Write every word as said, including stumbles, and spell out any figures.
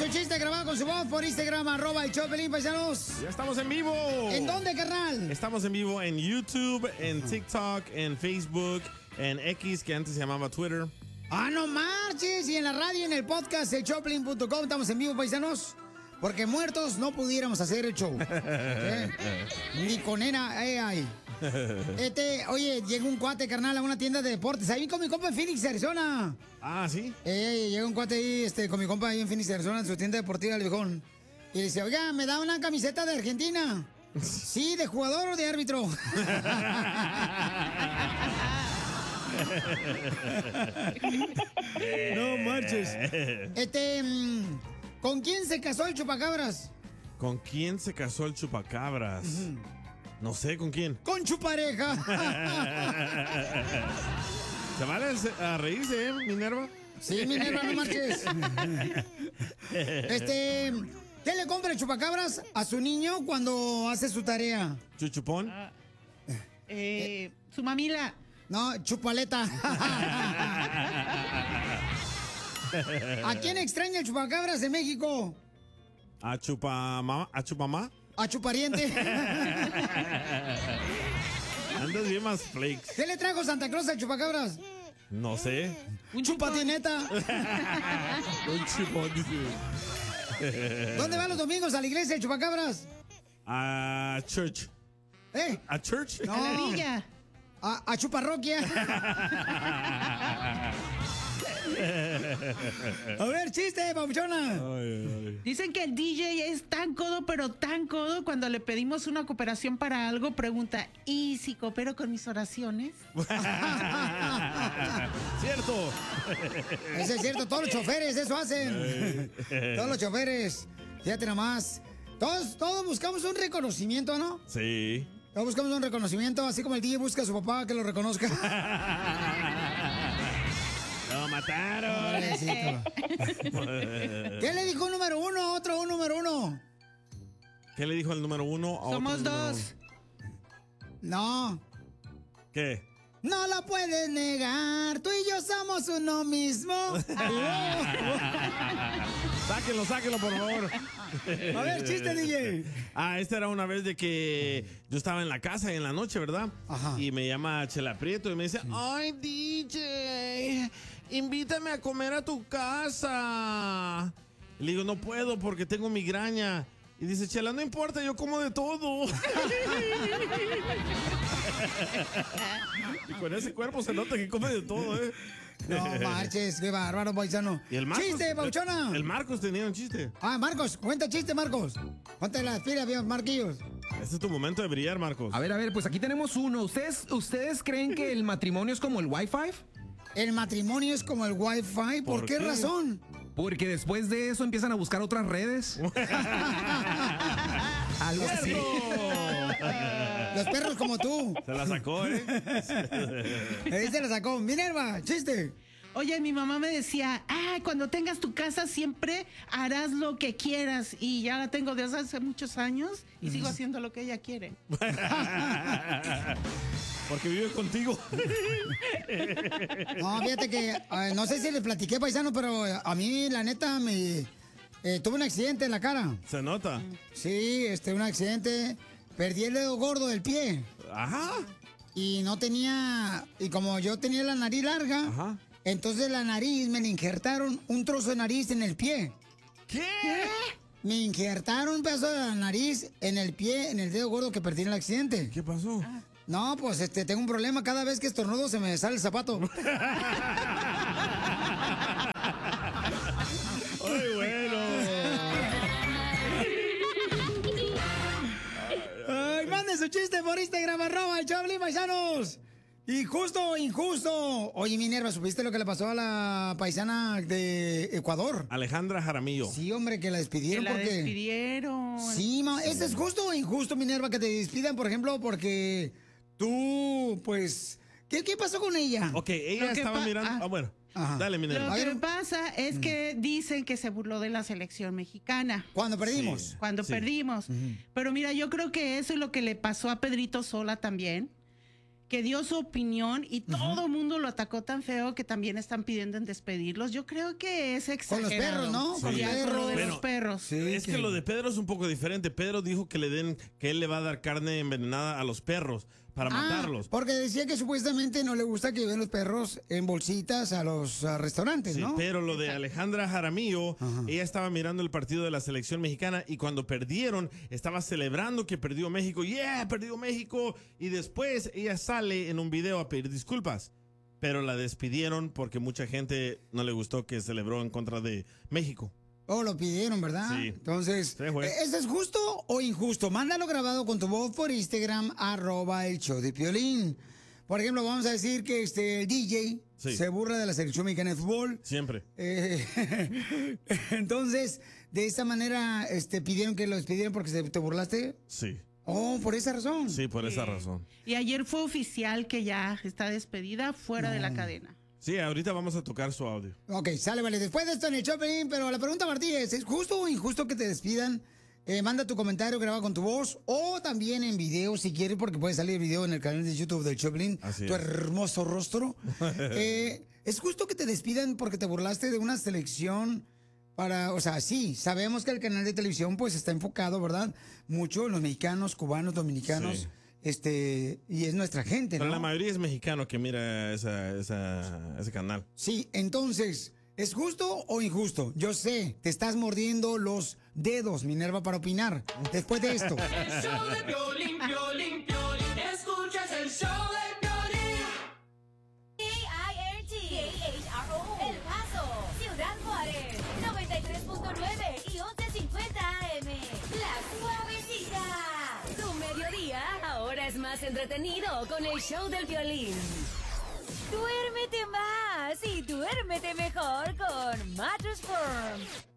su chiste grabado con su voz por Instagram, arroba el Choplin, paisanos. Ya estamos en vivo. ¿En dónde, carnal? Estamos en vivo en YouTube, en TikTok, en Facebook, en X, que antes se llamaba Twitter. Ah, no marches. Y en la radio, en el podcast, el Choplin punto com. Estamos en vivo, paisanos. Porque muertos no pudiéramos hacer el show. ¿Eh? Ni con Nena A I. Este, oye, llegó un cuate, carnal, a una tienda de deportes. Ahí con mi compa en Phoenix, Arizona. Ah, ¿sí? Eh, llega un cuate ahí, este, con mi compa ahí en Phoenix, Arizona, en su tienda deportiva, el viejón. Y dice, oiga, ¿me da una camiseta de Argentina? Sí, ¿de jugador o de árbitro? No marches. Este, ¿con quién se casó el chupacabras? ¿Con quién se casó el chupacabras? Uh-huh. No sé, ¿con quién? ¡Con chupareja! ¿Se vale a reírse, eh, Minerva? Sí, Minerva, no marches. Este, ¿qué le compra el chupacabras a su niño cuando hace su tarea? ¿Chuchupón? Uh, eh, su mamila. No, chupaleta. ¿A quién extraña el chupacabras en México? ¿A chupamá? ¿A chupamá? A chupariente. Andas bien más flakes. ¿Qué le trajo Santa Claus al chupacabras? No sé. Un chupatineta. Un chupón, dice. ¿Dónde van los domingos a la iglesia el chupacabras? A church. ¿Eh? ¿A church? No. A la villa. A, a chuparroquia. A ver, chiste, papuchona. Ay, ay. Dicen que el D J es tan codo, pero tan codo, cuando le pedimos una cooperación para algo, pregunta, ¿y si coopero con mis oraciones? Cierto. Eso es cierto, todos los choferes eso hacen. Todos los choferes. Fíjate nomás. Todos, todos buscamos un reconocimiento, ¿no? Sí. Todos buscamos un reconocimiento, así como el D J busca a su papá que lo reconozca. ¡Lo mataron! ¿Qué le dijo un número uno a otro un número uno? ¿Qué le dijo el número uno a Somos otro dos. No. ¿Qué? No lo puedes negar, tú y yo somos uno mismo. Sáquenlo, sáquenlo, por favor. A ver, chiste, D J. Ah, esta era una vez de que yo estaba en la casa en la noche, ¿verdad? Ajá. Y me llama Chela Prieto y me dice, ay, D J, invítame a comer a tu casa. Y le digo, no puedo porque tengo migraña. Y dice, Chela, no importa, yo como de todo. Y con ese cuerpo se nota que come de todo, ¿eh? No marches, qué bárbaro, paisano. ¿Y el Marcos? ¡Chiste, pauchona! El, el Marcos tenía un chiste. Ah, Marcos, cuenta chiste, Marcos. Ponte las pilas, bien, Marquillos. Este es tu momento de brillar, Marcos. A ver, a ver, pues aquí tenemos uno. ¿Ustedes, ¿ustedes creen que el matrimonio es como el Wi-Fi? ¿El matrimonio es como el Wi-Fi? ¿Por, ¿Por qué, qué razón? Porque después de eso empiezan a buscar otras redes. Algo así. Los perros como tú. Se la sacó, ¿eh? Ahí se la sacó. Minerva, chiste. Oye, mi mamá me decía, ah, cuando tengas tu casa siempre harás lo que quieras. Y ya la tengo desde hace muchos años y sigo haciendo lo que ella quiere. Porque vive contigo. No, fíjate que, eh, no sé si les platiqué, paisano, pero a mí, la neta, me eh, tuve un accidente en la cara. Se nota. Sí, este, un accidente. Perdí el dedo gordo del pie. Ajá. Y no tenía, y como yo tenía la nariz larga, Ajá. entonces la nariz, me le injertaron un trozo de nariz en el pie. ¿Qué? Me injertaron un pedazo de la nariz en el pie, en el dedo gordo que perdí en el accidente. ¿Qué pasó? No, pues este, tengo un problema. Cada vez que estornudo se me sale el zapato. ¡Ay, bueno! Ay, mande su chiste por Instagram, arroba el Choplin, paisanos. Injusto o injusto. Oye, Minerva, ¿supiste lo que le pasó a la paisana de Ecuador? Alejandra Jaramillo. Sí, hombre, que la despidieron Que la porque... despidieron. Sí, ma, ¿eso es justo o injusto, Minerva, que te despidan, por ejemplo, porque tú, pues... ¿Qué, qué pasó con ella? Ok, ella Lo que estaba pa- mirando... ah. Ah, bueno. Ajá. Dale, Minerva. Lo A que ver. pasa es que dicen que se burló de la selección mexicana Cuando perdimos. Sí. cuando Sí. perdimos. Pero mira, yo creo que eso es lo que le pasó a Pedrito Sola también. que dio su opinión y uh-huh. todo el mundo lo atacó tan feo que también están pidiendo en despedirlos. Yo creo que es exagerado. Con los perros, ¿no? Sí. Con, sí. perros. Con lo de bueno, los perros. Sí, es que... que lo de Pedro es un poco diferente. Pedro dijo que le den, que él le va a dar carne envenenada a los perros para ah, matarlos. Porque decía que supuestamente no le gusta que lleven los perros en bolsitas a los a restaurantes, sí, ¿no? Pero lo de Alejandra Jaramillo, ajá, ella estaba mirando el partido de la selección mexicana y cuando perdieron, estaba celebrando que perdió México. ¡Yeah! ¡Perdió México! Y después ella sale en un video a pedir disculpas. Pero la despidieron porque mucha gente no le gustó que celebró en contra de México. Oh, lo pidieron, ¿verdad? Sí. Entonces, ¿eso es justo o injusto? Mándalo grabado con tu voz por Instagram, arroba el show de Piolín. Por ejemplo, vamos a decir que este el D J sí. se burla de la selección mexicana de fútbol. Siempre. Eh, entonces, de esta manera, este, pidieron que lo despidieran porque se, te burlaste. Sí. Oh, por esa razón. Sí, por sí. esa razón. Y ayer fue oficial que ya está despedida fuera no. de la cadena. Sí, ahorita vamos a tocar su audio. Ok, sale, vale. Después de esto en el Choplin, pero la pregunta, Martí, es, ¿es justo o injusto que te despidan? Eh, manda tu comentario grabado con tu voz o también en video si quieres, porque puede salir video en el canal de YouTube del Choplin. Así tu es. hermoso rostro. eh, ¿Es justo que te despidan porque te burlaste de una selección? Para, o sea, sí, sabemos que el canal de televisión pues está enfocado, ¿verdad? Mucho en los mexicanos, cubanos, dominicanos. Sí. Este, y es nuestra gente, ¿no? Pero la mayoría es mexicano que mira esa, esa, ese canal. Sí, entonces, ¿es justo o injusto? Yo sé, te estás mordiendo los dedos, Minerva, para opinar. Después de esto. El show de Piolín, Piolín, Piolín. Escuchas el show de Piolín. K I R T K H R O El Paso, Ciudad Juárez, noventa y tres punto nueve y once cincuenta A M. La Suavecita. Tu mediodía ahora es más entretenido con el show del Piolín. Duérmete más y duérmete mejor con Mattress Firm.